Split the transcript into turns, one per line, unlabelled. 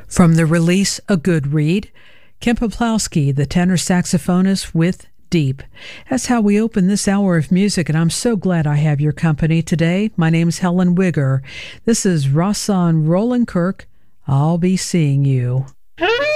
From the release A Good Read, Ken Poplowski, the tenor saxophonist with Deep. That's how we open this hour of music, and I'm so glad I have your company today. My name's Helen Wigger. This is Rahsaan Roland Kirk. I'll be seeing you.